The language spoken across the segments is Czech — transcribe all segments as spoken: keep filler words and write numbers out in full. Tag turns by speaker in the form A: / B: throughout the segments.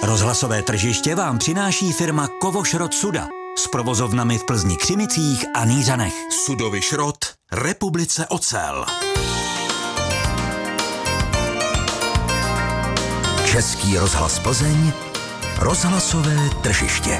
A: Rozhlasové tržiště vám přináší firma Kovošrot Suda s provozovnami v Plzni, Křimicích a Nýřanech. Sudový šrot Republice Ocel. Český rozhlas Plzeň, rozhlasové tržiště.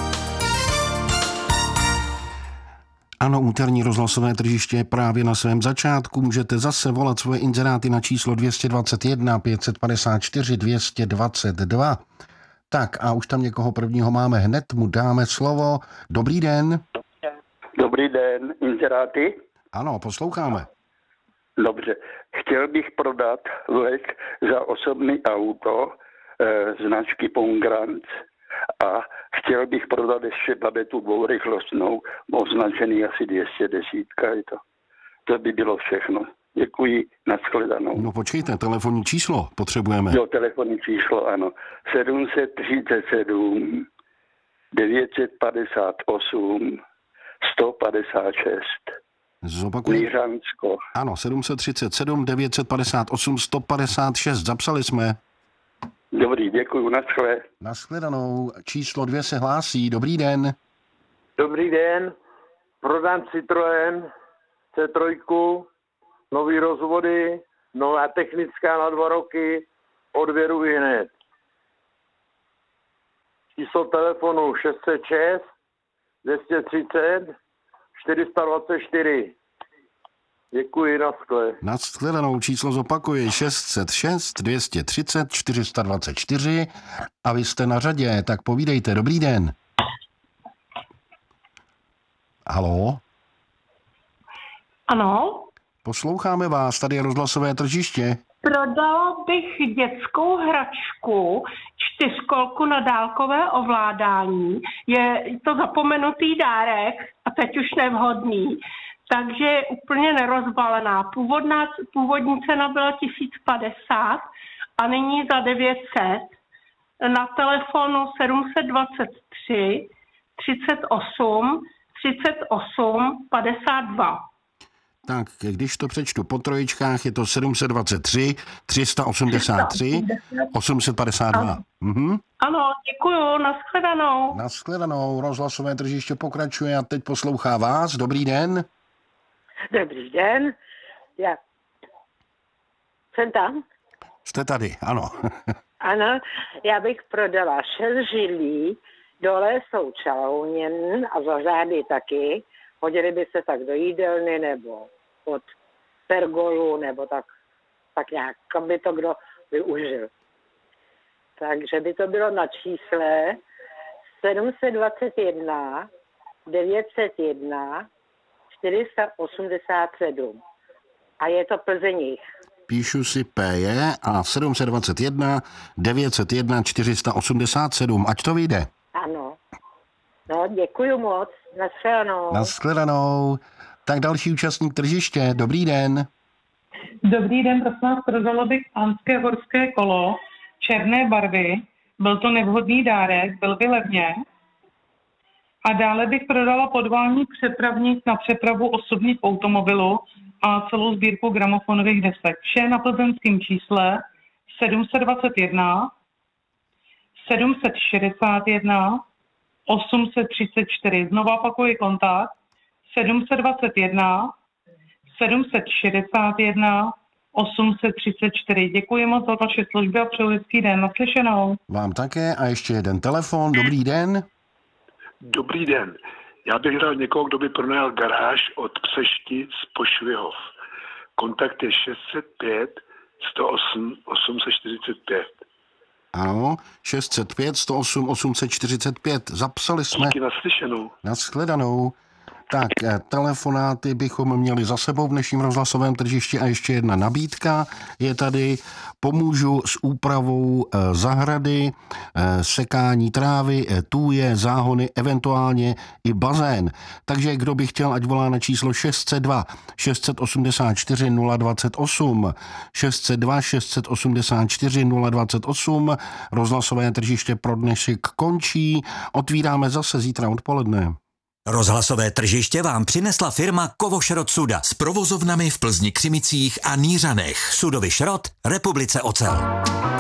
B: Ano, úterní rozhlasové tržiště je právě na svém začátku. Můžete zase volat svoje inzeráty na číslo dvě stě dvacet jedna pět set padesát čtyři dvě stě dvacet dva. Tak a už tam někoho prvního máme, hned mu dáme slovo. Dobrý den.
C: Dobrý den, inzeráty.
B: Ano, posloucháme.
C: Dobře, chtěl bych prodat vlek za osobní auto e, značky Pongrant a chtěl bych prodat ještě babetu dvourychlostnou, označený asi dvě stě deset. Je to. to by bylo všechno. Děkuji, nashledanou.
B: No počkejte, telefonní číslo potřebujeme.
C: Jo, telefonní číslo, ano. sedm set třicet sedm devět set padesát osm sto padesát šest.
B: Zopakuji.
C: Nýřansko.
B: Ano, sedm set třicet sedm devět set padesát osm sto padesát šest. Zapsali jsme.
C: Dobrý, děkuji, naschle.
B: Nashledanou. Číslo dvě se hlásí. Dobrý den.
D: Dobrý den. Prodám Citroën C tři, nový rozvody, nová technická na dva roky, odběru i hned. Číslo telefonu šest set šest dvě stě třicet čtyři sta dvacet čtyři. Děkuji, naschle.
B: Nashledanou. Číslo zopakuje šest set šest dvě stě třicet čtyři sta dvacet čtyři a vy jste na řadě, tak povídejte. Dobrý den. Haló?
E: Ano.
B: Posloucháme vás, tady je rozhlasové tržiště.
E: Prodala bych dětskou hračku, čtyřkolku na dálkové ovládání. Je to zapomenutý dárek a teď už nevhodný. Takže je úplně nerozbalená. Původná, původní cena byla tisíc padesát a nyní za devět set. Na telefonu sedm set dvacet tři třicet osm třicet osm padesát dva.
B: Tak, když to přečtu po trojičkách, je to sedm set dvacet tři tři sta osmdesát tři osm set padesát dva. Mhm.
E: Ano, děkuju, nashledanou.
B: Nashledanou, rozhlasové tržiště pokračuje a teď poslouchá vás. Dobrý den.
F: Dobrý den. Já jsem tam.
B: Jste tady, ano.
F: Ano, já bych prodala šest žilí, dole jsou čalouněn a za zády taky. Hodili by se tak do jídelny nebo od pergolu, nebo tak, tak nějak, by to kdo využil. Takže by to bylo na čísle sedm set dvacet jedna devět set jedna čtyři sta osmdesát sedm. A je to Plzeních.
B: Píšu si P J a sedm set dvacet jedna devět set jedna čtyři sta osmdesát sedm. Ať to vyjde.
F: Ano. No, děkuju moc. Nashledanou.
B: Nashledanou. Tak další účastník tržiště. Dobrý den.
G: Dobrý den, prosím vás, prodala bych pánské horské kolo černé barvy. Byl to nevhodný dárek, byl by levně. A dále bych prodala podvální přepravník na přepravu osobních automobilů a celou sbírku gramofonových desek. Vše na plzeňském čísle sedm set dvacet jedna sedm set šedesát jedna osm set třicet čtyři. Znova opakuji kontakt sedm set dvacet jedna sedm set šedesát jedna osm set třicet čtyři. Děkuji moc za vaše služby a přeju hezký den. Naslyšenou.
B: Vám také a ještě jeden telefon. Dobrý den.
H: Dobrý den. Já bych dal někoho, kdo by pronajal garáž od Přešti z Pošvihov. Kontakt je šest set pět sto osm osm set čtyřicet pět.
B: Ano, šest set pět sto osm osm set čtyřicet pět. Zapsali jsme.
H: Díky, naslyšenou.
B: Nashledanou. Tak, telefonáty bychom měli za sebou v dnešním rozhlasovém tržišti a ještě jedna nabídka je tady. Pomůžu s úpravou zahrady, sekání trávy, tůje, záhony, eventuálně i bazén. Takže kdo by chtěl, ať volá na číslo šest set dva šest set osmdesát čtyři nula dvacet osm, šest set dva šest set osmdesát čtyři nula dvacet osm. Rozhlasové tržiště pro dnešek končí. Otvíráme zase zítra odpoledne.
A: Rozhlasové tržiště vám přinesla firma Kovošrot Suda s provozovnami v Plzni, Křimicích a Nýřanech. Sudový šrot Republice Ocel.